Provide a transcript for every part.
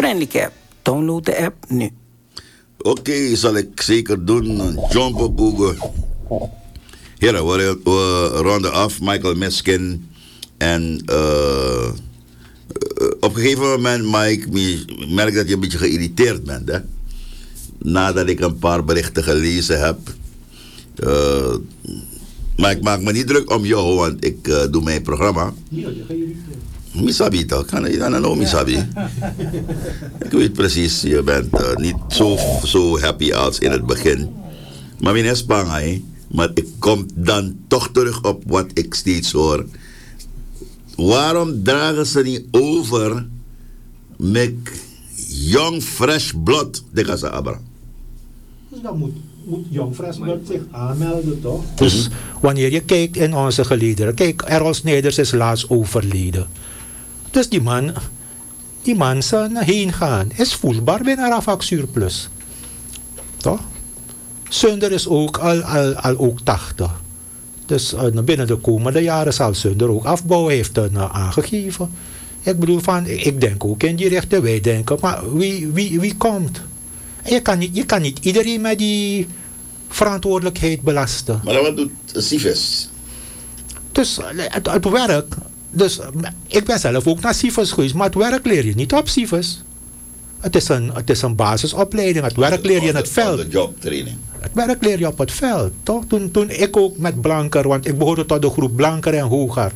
Handicap. Download de app nu. Oké, zal ik zeker doen. Jump op Google. Heren, we ronden af. Michael Miskin. En op een gegeven moment, Mike, merk dat je een beetje geïrriteerd bent. Hè? Nadat ik een paar berichten gelezen heb. Maar ik maak me niet druk om jou, want ik doe mijn programma. Misabi toch? Kan je dan nou Misabi? Ik weet precies, je bent niet zo happy als in het begin. Maar wie is bang, maar ik kom dan toch terug op wat ik steeds hoor. Waarom dragen ze niet over met young fresh blood de Casa Abra? Dus dan moet Young Fresh Blood zich aanmelden, toch? Dus wanneer je kijkt in onze geliederen, kijk, Errol Snijders is laatst overleden. Dus die man zijn heen gaan is voelbaar binnen Rafak Surplus. Toch? Sunder is ook al ook 80. Dus binnen de komende jaren zal Sunder ook afbouwen, heeft aangegeven. Ik bedoel, ik denk ook in die richting, wij denken, maar wie komt? Je kan niet iedereen met die verantwoordelijkheid belasten. Maar wat doet CIFES? Dus het werk. Dus ik ben zelf ook naar CIFES geweest, maar het werk leer je niet op CIFES. Het is een basisopleiding. Het werk leer je in het veld. De jobtraining. Het werk leer je op het veld, toch? Toen ik ook met Blanker, want ik behoorde tot de groep Blanker en Hogar.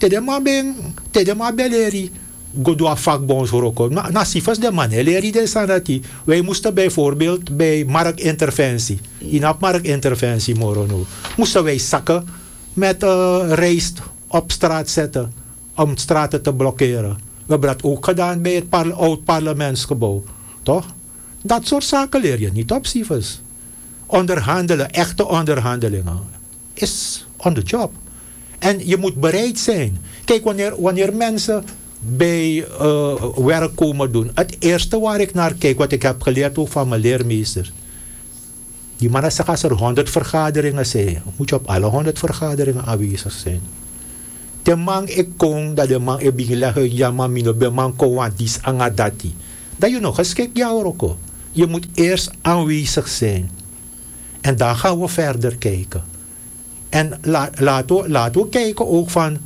Tedema beleri. Godua vakbonds voor na CIFES de man leer de sanati. Wij moesten bijvoorbeeld bij marktinterventie. In op marktinterventie morono. Moesten wij zakken met rijst op straat zetten om straten te blokkeren. We hebben dat ook gedaan bij het oud parlementsgebouw. Toch? Dat soort zaken leer je niet op CIFES. Onderhandelen, echte onderhandelingen, is on the job. En je moet bereid zijn. Kijk, wanneer mensen bij werk komen doen. Het eerste waar ik naar kijk, wat ik heb geleerd ook van mijn leermeester. Die mannen zeggen, als er 100 vergaderingen zijn, moet je op alle 100 vergaderingen aanwezig zijn. De man ik kom, dat de man ik begin leggen, ja man, de man kom, want die is angadati. Dat je nog geschikt jou ook. Je moet eerst aanwezig zijn. En dan gaan we verder kijken. En laten we kijken ook van,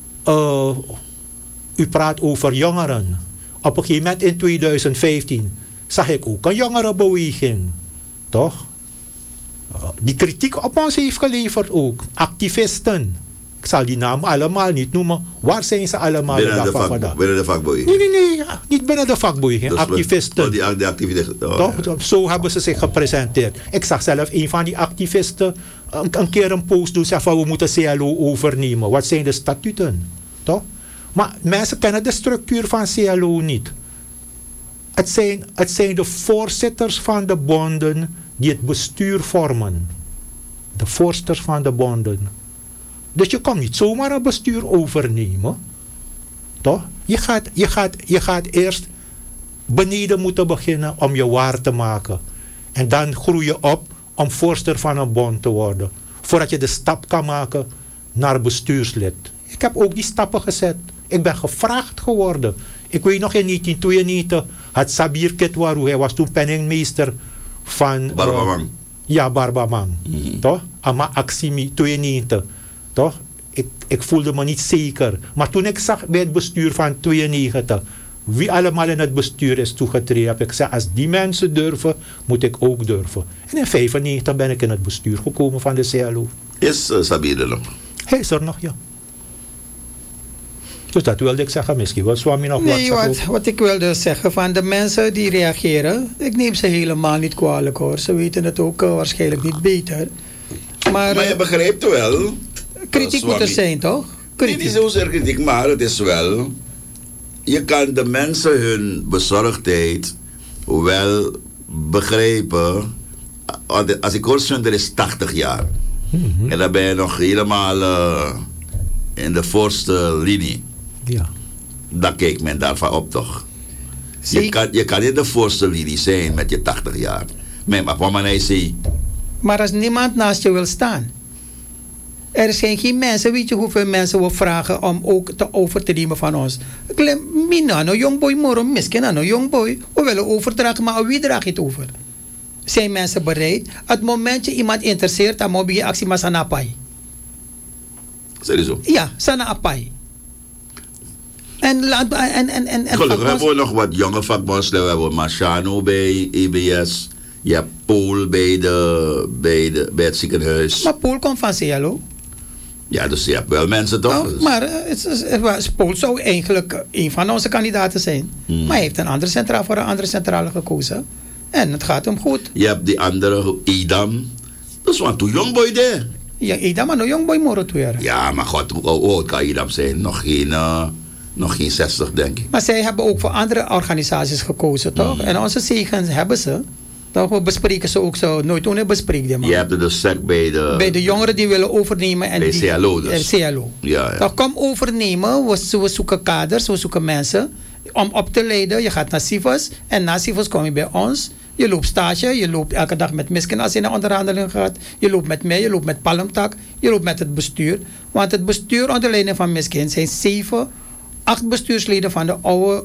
u praat over jongeren. Op een gegeven moment in 2015 zag ik ook een jongerenbeweging. Toch? Die kritiek op ons heeft geleverd ook. Activisten. Ik zal die namen allemaal niet noemen. Waar zijn ze allemaal? Binnen de vakbeweging? Nee, niet binnen de vakbeweging. Dus activisten. Die activisten. Toch? Zo hebben ze zich gepresenteerd. Ik zag zelf een van die activisten een keer een post doen. Zeggen van we moeten CLO overnemen. Wat zijn de statuten? Toch? Maar mensen kennen de structuur van CLO niet. Het zijn de voorzitters van de bonden die het bestuur vormen. De voorzitters van de bonden. Dus je kan niet zomaar een bestuur overnemen. Toch? Je gaat eerst beneden moeten beginnen om je waar te maken. En dan groei je op om voorzitter van een bond te worden. Voordat je de stap kan maken naar bestuurslid. Ik heb ook die stappen gezet. Ik ben gevraagd geworden. Ik weet nog in 1992 had Sabir Ketwaru, hij was toen penningmeester van Barbamang. Ja, Barbamang. Toch? Ama Aksimi 92. Toch? Ik voelde me niet zeker. Maar toen ik zag bij het bestuur van 92 wie allemaal in het bestuur is toegetreden, heb ik gezegd, als die mensen durven, moet ik ook durven. En in 1995 ben ik in het bestuur gekomen van de CLO. Is Sabir er nog? Hij is er nog, ja. Dus dat wilde ik zeggen. Misschien wil Swami nog wat zeggen. Wat ik wilde zeggen van de mensen die reageren, ik neem ze helemaal niet kwalijk hoor. Ze weten het ook waarschijnlijk niet beter. Maar je begrijpt wel. Kritiek moet er zijn, toch? Kritiek. Niet zozeer kritiek, maar het is wel. Je kan de mensen hun bezorgdheid wel begrijpen. Als ik hoor, Sunder is 80 jaar. En dan ben je nog helemaal in de voorste linie. Ja. Dan kijkt men daarvan op, toch? Je kan in de voorste linie zijn met je 80 jaar. Maar als niemand naast je wil staan. Er zijn geen mensen, weet je hoeveel mensen we vragen om ook over te nemen van ons. Mina no young boy moro, misschien no young boy. We willen overdragen, maar aan wie draag je het over? Zijn mensen bereid? Het moment je iemand interesseert, dan moet je actie maar sana apai. Sowieso. Ja, sana apai. Gelukkig hebben we nog wat jonge vakbondsleden. We hebben Marciano bij EBS. Je hebt Paul bij het ziekenhuis. Maar Paul komt van CLO. Ja, dus je hebt wel mensen toch? Oh, maar Paul zou eigenlijk een van onze kandidaten zijn. Maar hij heeft voor een andere centrale gekozen. En het gaat hem goed. Je hebt die andere, Idam. Dat is een jong boy daar. Ja, Idam, maar een jong boy moro toe. Ja, maar god, hoe oud kan Idam zijn? Nog geen 60, denk ik. Maar zij hebben ook voor andere organisaties gekozen, toch? En onze zegens hebben ze. Toch? We bespreken ze ook zo. Nooit toen bespreken man. Je hebt dus sec bij de jongeren die willen overnemen. En bij die, CLO dus. CLO. Ja. Toch, kom overnemen. We zoeken kaders, we zoeken mensen om op te leiden. Je gaat naar CIVAS en na CIVAS kom je bij ons. Je loopt stage, je loopt elke dag met Misken als je naar onderhandeling gaat. Je loopt met mij, je loopt met Palmtak, je loopt met het bestuur. Want het bestuur onder leiding van Misken zijn 8 bestuursleden van de oude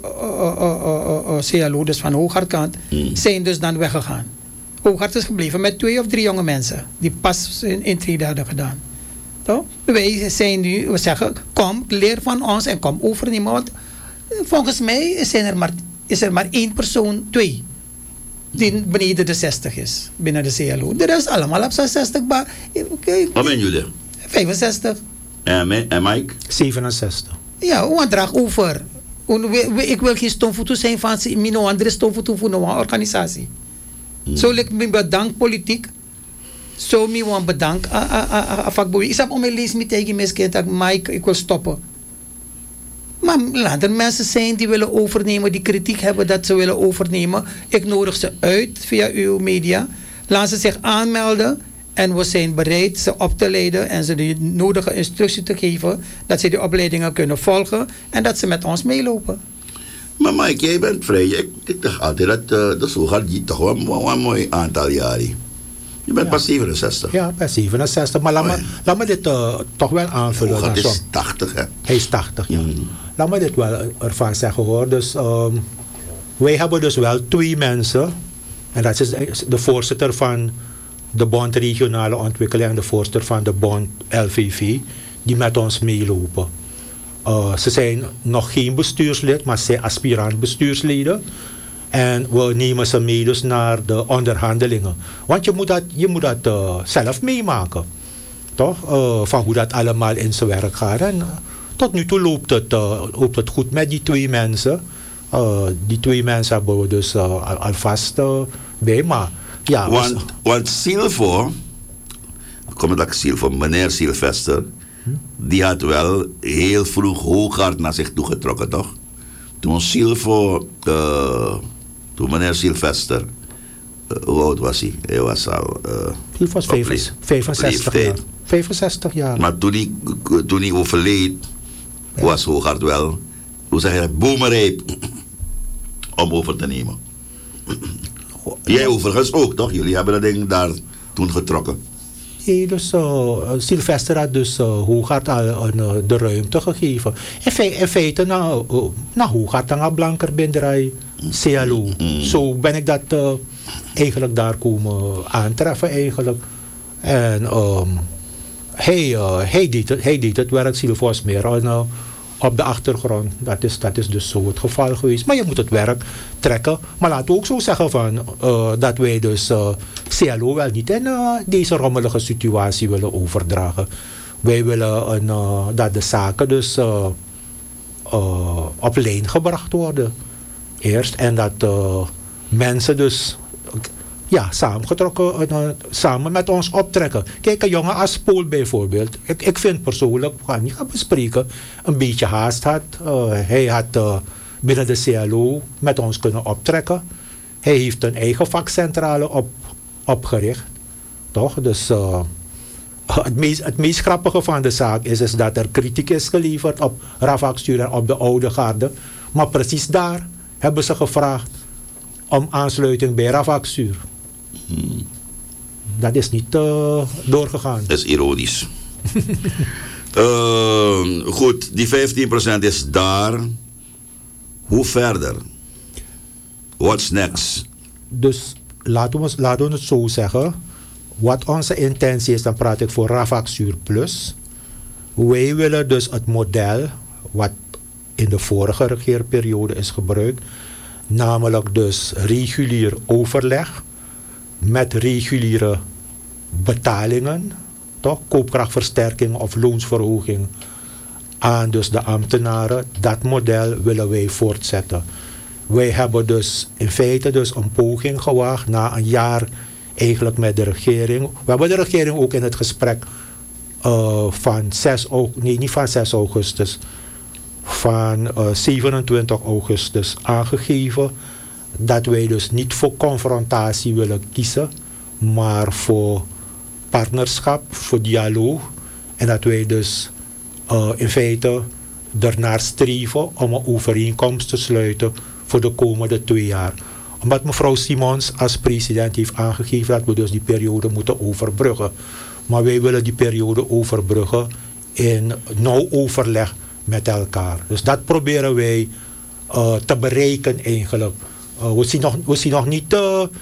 CLO, dus van Hooghardkant, zijn dus dan weggegaan. Hooghard is gebleven met 2 of 3 jonge mensen die pas in 3 hadden gedaan. Toch? Wij zijn nu, we zeggen, kom, leer van ons en kom overnemen. Want volgens mij is er maar 1 persoon, 2, die beneden de 60 is, binnen de CLO. De rest allemaal op 60. Wat ben jullie? 65. En Mike? 67. Ja, hoe draag over. Ik wil geen stomfoto zijn van Mino andere stomfoto voor een organisatie. Zo ik me bedank politiek. Zo me wan bedank vakboei. Ik heb om mijn lees me tegen mensen dat Mike, ik wil stoppen. Maar laat er mensen zijn die willen overnemen, die kritiek hebben dat ze willen overnemen. Ik nodig ze uit via uw media. Laat ze zich aanmelden. En we zijn bereid ze op te leiden en ze de nodige instructie te geven dat ze die opleidingen kunnen volgen en dat ze met ons meelopen. Maar Mike, jij bent vrij. Ik dacht altijd dat zo gaat je toch wel een mooi aantal jaren. Je bent pas 67. Ja, pas 67. Maar laat me dit toch wel aanvullen. Hoe gaat is 80, hè? Hij is 80, ja. Laat me dit wel ervan zeggen, hoor. Dus wij hebben dus wel 2 mensen. En dat is de voorzitter van de Bond Regionale Ontwikkeling en de voorzitter van de Bond LVV, die met ons meelopen. Ze zijn nog geen bestuurslid, maar ze zijn aspirant bestuursleden. En we nemen ze mee dus naar de onderhandelingen. Want je moet dat zelf meemaken. Toch? Van hoe dat allemaal in zijn werk gaat. En tot nu toe loopt het goed met die 2 mensen. Die 2 mensen hebben we dus alvast bij. Maar ja, want Silvo, meneer Sylvester, die had wel heel vroeg Hooghard naar zich toe getrokken, toch? Toen meneer Sylvester, hoe oud was hij? Hij was al... hij was 65 jaar. 65 jaar. Maar toen hij overleed, was Hooghard wel, hoe zeg je dat, boemerrijp om over te nemen. Jij overigens ook, toch? Jullie hebben dat ding daar toen getrokken. Nee, dus Sylvester had dus Hooghard al de ruimte gegeven. In feite, na Hooghard dan Blanker binderij CLO. Zo ben ik dat eigenlijk daar komen aantreffen eigenlijk. En hij deed het werk, Sylvos meer op de achtergrond. Dat is dus zo het geval geweest. Maar je moet het werk trekken. Maar laten we ook zo zeggen van, dat wij dus CLO wel niet in deze rommelige situatie willen overdragen. Wij willen dat de zaken dus op lijn gebracht worden. Eerst. En dat mensen dus samen met ons optrekken. Kijk, een jongen als Paul bijvoorbeeld. Ik vind persoonlijk, we gaan niet gaan bespreken, een beetje haast had. Hij had binnen de CLO met ons kunnen optrekken. Hij heeft een eigen vakcentrale opgericht. Toch? Dus het meest grappige van de zaak is dat er kritiek is geleverd op Ravakstuur en op de oude garde. Maar precies daar hebben ze gevraagd om aansluiting bij Ravakstuur. Dat is niet doorgegaan. Dat is ironisch. Goed, die 15% is daar. Hoe verder? What's next? Dus laten we het zo zeggen. Wat onze intentie is, dan praat ik voor Ravac Surplus. Wij willen dus het model wat in de vorige regeerperiode is gebruikt, namelijk dus regulier overleg met reguliere betalingen, toch? Koopkrachtversterking of loonsverhoging aan dus de ambtenaren. Dat model willen wij voortzetten. Wij hebben dus in feite dus een poging gewaagd na een jaar eigenlijk met de regering. We hebben de regering ook in het gesprek van 27 augustus aangegeven dat wij dus niet voor confrontatie willen kiezen, maar voor partnerschap, voor dialoog. En dat wij dus in feite ernaar streven om een overeenkomst te sluiten voor de komende 2 jaar. Omdat mevrouw Simons als president heeft aangegeven dat we dus die periode moeten overbruggen. Maar wij willen die periode overbruggen in nauw overleg met elkaar. Dus dat proberen wij te bereiken eigenlijk. We zien nog niet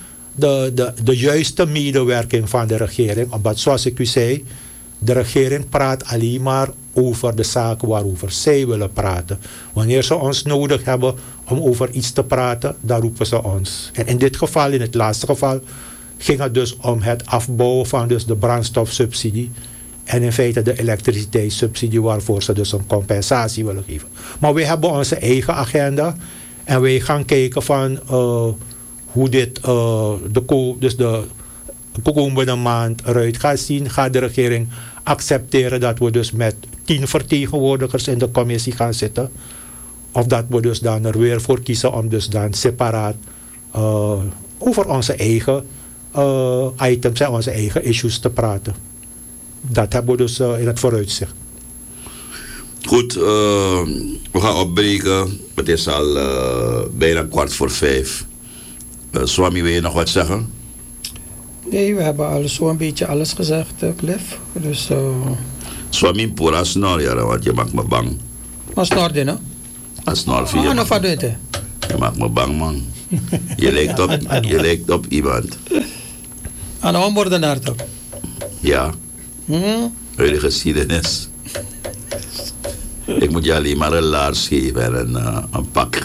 de juiste medewerking van de regering. Omdat zoals ik u zei, de regering praat alleen maar over de zaken waarover zij willen praten. Wanneer ze ons nodig hebben om over iets te praten, dan roepen ze ons. En in dit geval, in het laatste geval, ging het dus om het afbouwen van dus de brandstofsubsidie en in feite de elektriciteitssubsidie waarvoor ze dus een compensatie willen geven. Maar wij hebben onze eigen agenda en wij gaan kijken van hoe dit de komende maand eruit gaat zien. Gaat de regering accepteren dat we dus met 10 vertegenwoordigers in de commissie gaan zitten? Of dat we dus dan er weer voor kiezen om dus dan separaat over onze eigen items en onze eigen issues te praten. Dat hebben we dus in het vooruitzicht. Goed, we gaan opbreken. Het is al bijna 4:15. Swami, wil je nog wat zeggen? Nee, we hebben al zo'n beetje alles gezegd, Cliff. Dus, Swami, pura snor, ja, want je maakt me bang. maar snor dit, hè? Als snor via. Ah, nog wat doet hij? Je maakt me bang, man. Je lijkt op iemand. Aan een moordenaar toch? Ja. Uit de geschiedenis. Ik moet je alleen maar een laars geven en een pak.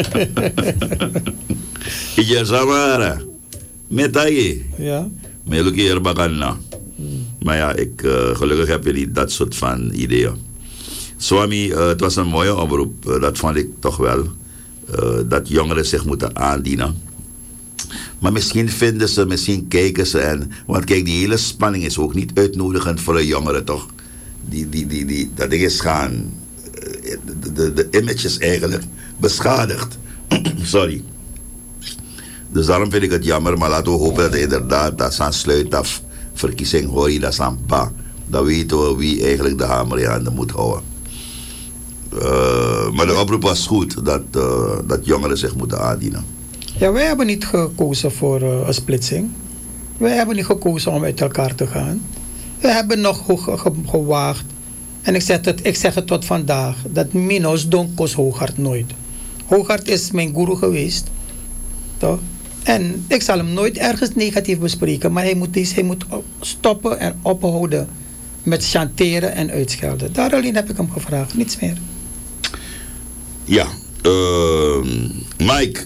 Je samara. Metaye. Ja. Meluki erbakana. Maar ja, gelukkig heb je niet dat soort van ideeën. Swami, het was een mooie oproep. Dat vond ik toch wel. Dat jongeren zich moeten aandienen. Maar misschien vinden ze, misschien kijken ze. Want kijk, die hele spanning is ook niet uitnodigend voor de jongeren, toch? Dat ding is gaan. De image is eigenlijk beschadigd. Sorry. Dus daarom vind ik het jammer, maar laten we hopen dat inderdaad dat zijn sluit af verkiezing hoor je dat zijn pa. Dan weten we wie eigenlijk de hamer in handen moet houden. Maar de oproep was goed dat jongeren zich moeten aandienen. Ja, wij hebben niet gekozen voor een splitsing. Wij hebben niet gekozen om uit elkaar te gaan. We hebben nog gewaagd. En ik zeg het tot vandaag. Dat Minos don't kost Hooghart nooit. Hooghart is mijn guru geweest. Toch? En ik zal hem nooit ergens negatief bespreken. Maar hij moet stoppen en ophouden met chanteren en uitschelden. Daar alleen heb ik hem gevraagd. Niets meer. Ja. Mike.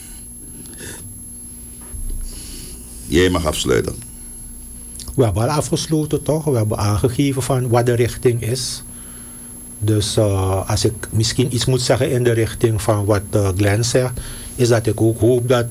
Jij mag afsluiten. We hebben al afgesloten, toch? We hebben aangegeven van wat de richting is. Dus als ik misschien iets moet zeggen in de richting van wat Glenn zegt, is dat ik ook hoop dat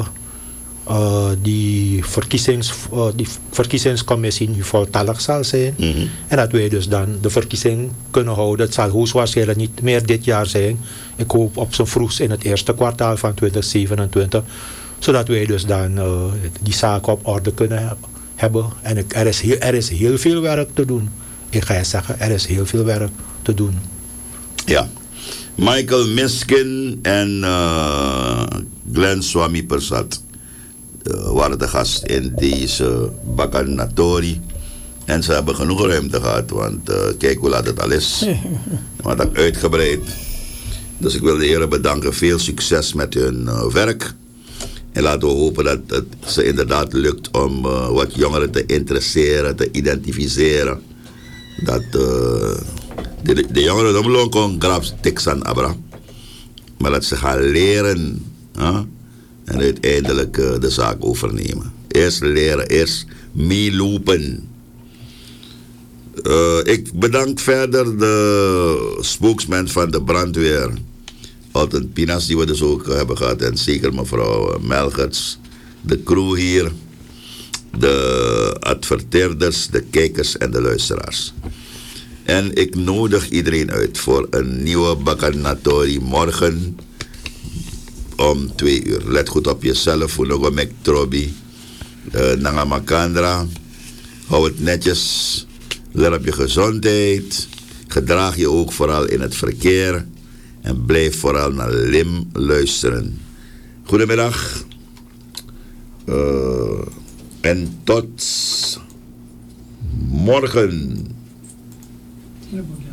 die verkiezingscommissie nu voltallig zal zijn. Mm-hmm. En dat wij dus dan de verkiezing kunnen houden. Het zal hoogstwaarschijnlijk niet meer dit jaar zijn. Ik hoop op zijn vroegst in het eerste kwartaal van 2027. Zodat wij dus dan die zaken op orde kunnen hebben. En er is heel veel werk te doen. Ik ga je zeggen, er is heel veel werk te doen. Ja. Michael Miskin en Glenn Swami Persat waren de gast in deze Bakanatori. En ze hebben genoeg ruimte gehad, want kijk hoe laat het al is. Maar dat uitgebreid. Dus ik wil de heren bedanken. Veel succes met hun werk. En laten we hopen dat het ze inderdaad lukt om wat jongeren te interesseren, te identificeren. Dat de jongeren dan belang kon grabs teksan abra. Maar dat ze gaan leren en uiteindelijk de zaak overnemen. Eerst leren, eerst meelopen. Ik bedank verder de spokesman van de brandweer. Alten Pinas die we dus ook hebben gehad. En zeker mevrouw Melgerts. De crew hier. De adverteerders, de kijkers en de luisteraars. En ik nodig iedereen uit voor een nieuwe Bakanatori morgen om 2 uur. Let goed op jezelf. Unogo mek trobi. Nangamakandra. Hou het netjes. Let op je gezondheid. Gedraag je ook vooral in het verkeer. En blijf vooral naar Lim luisteren. Goedemiddag. En tot morgen.